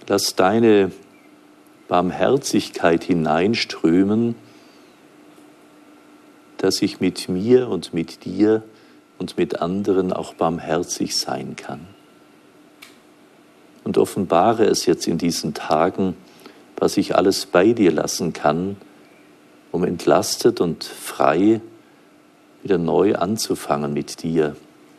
lass deine Barmherzigkeit hineinströmen, dass ich mit mir und mit dir und mit anderen auch barmherzig sein kann. Und offenbare es jetzt in diesen Tagen, was ich alles bei dir lassen kann, um entlastet und frei wieder neu anzufangen mit dir.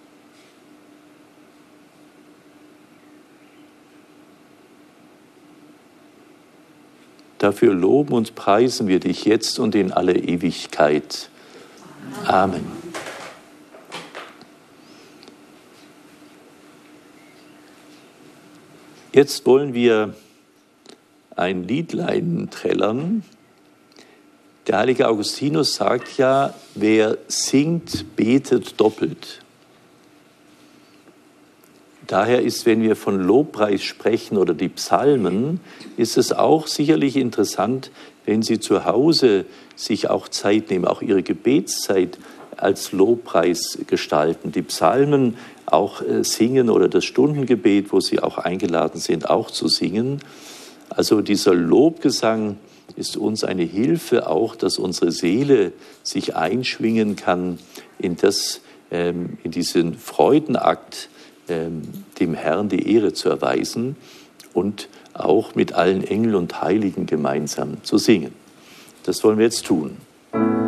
Dafür loben und preisen wir dich jetzt und in alle Ewigkeit. Amen. Jetzt wollen wir ein Liedlein trällern. Der heilige Augustinus sagt ja, wer singt, betet doppelt. Daher ist, wenn wir von Lobpreis sprechen oder die Psalmen, ist es auch sicherlich interessant, wenn Sie zu Hause sich auch Zeit nehmen, auch Ihre Gebetszeit als Lobpreis gestalten. Die Psalmen auch singen oder das Stundengebet, wo Sie auch eingeladen sind, auch zu singen. Also dieser Lobgesang ist uns eine Hilfe auch, dass unsere Seele sich einschwingen kann in diesen Freudenakt, dem Herrn die Ehre zu erweisen und auch mit allen Engeln und Heiligen gemeinsam zu singen. Das wollen wir jetzt tun.